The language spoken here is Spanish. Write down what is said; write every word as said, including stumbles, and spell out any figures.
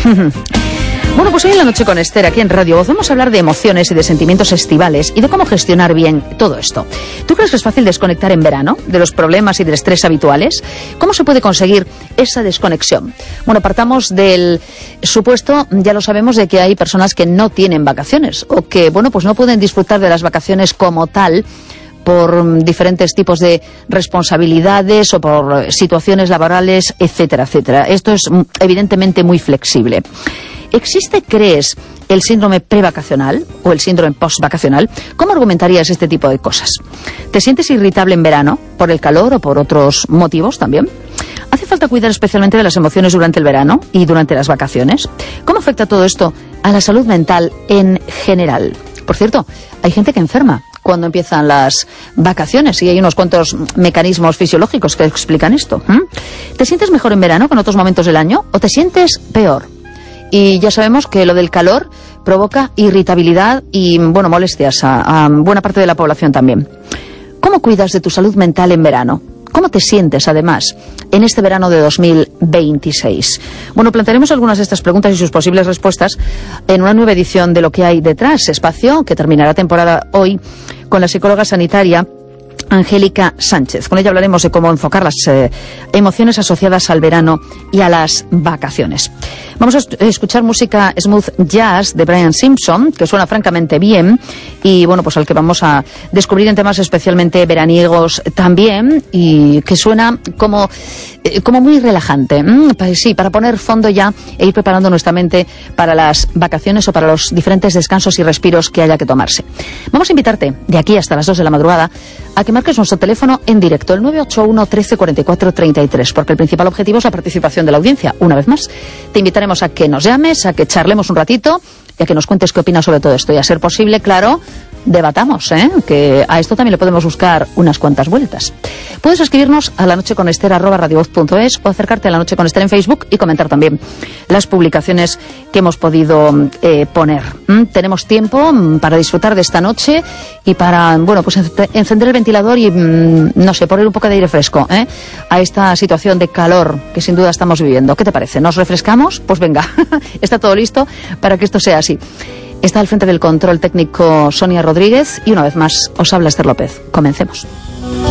Bueno, pues hoy en La Noche con Esther, aquí en Radio Voz, vamos a hablar de emociones y de sentimientos estivales y de cómo gestionar bien todo esto. ¿Tú crees que es fácil desconectar en verano de los problemas y del estrés habituales? ¿Cómo se puede conseguir esa desconexión? Bueno, partamos del supuesto, ya lo sabemos, de que hay personas que no tienen vacaciones o que, bueno, pues no pueden disfrutar de las vacaciones como tal por diferentes tipos de responsabilidades o por situaciones laborales, etcétera, etcétera. Esto es evidentemente muy flexible. ¿Existe, crees, el síndrome prevacacional o el síndrome postvacacional? ¿Cómo argumentarías este tipo de cosas? ¿Te sientes irritable en verano por el calor o por otros motivos también? ¿Hace falta cuidar especialmente de las emociones durante el verano y durante las vacaciones? ¿Cómo afecta todo esto a la salud mental en general? Por cierto, hay gente que enferma cuando empiezan las vacaciones y hay unos cuantos mecanismos fisiológicos que explican esto. ¿Mm? ¿Te sientes mejor en verano que en otros momentos del año o te sientes peor? Y ya sabemos que lo del calor provoca irritabilidad y, bueno, molestias a, a buena parte de la población también. ¿Cómo cuidas de tu salud mental en verano? ¿Cómo te sientes, además, en este verano de dos mil veintiséis? Bueno, plantearemos algunas de estas preguntas y sus posibles respuestas en una nueva edición de Lo que hay detrás, espacio que terminará temporada hoy con la psicóloga sanitaria Angélica Sánchez. Con ella hablaremos de cómo enfocar las eh, emociones asociadas al verano y a las vacaciones. Vamos a escuchar música smooth jazz de Brian Simpson, que suena francamente bien, y bueno, pues al que vamos a descubrir en temas especialmente veraniegos también, y que suena como, eh, como muy relajante. Mm, pues sí, para poner fondo ya e ir preparando nuestra mente para las vacaciones o para los diferentes descansos y respiros que haya que tomarse. Vamos a invitarte de aquí hasta las dos de la madrugada a que marques nuestro teléfono en directo, el nueve ocho uno, trece, cuarenta y cuatro, treinta y tres, porque el principal objetivo es la participación de la audiencia. Una vez más, te invitaremos a que nos llames, a que charlemos un ratito y a que nos cuentes qué opinas sobre todo esto. Y a ser posible, claro, debatamos, ¿eh? Que a esto también le podemos buscar unas cuantas vueltas. Puedes escribirnos a lanocheconester arroba radiovoz punto es o acercarte a La Noche con Esther en Facebook y comentar también las publicaciones que hemos podido eh, poner. ¿Mm? Tenemos tiempo para disfrutar de esta noche y para, bueno, pues encender el ventilador y, mm, no sé, poner un poco de aire fresco ¿eh? a esta situación de calor que sin duda estamos viviendo. ¿Qué te parece? ¿Nos refrescamos? Pues venga, está todo listo para que esto sea así. Está al frente del control técnico Sonia Rodríguez y una vez más os habla Esther López. Comencemos.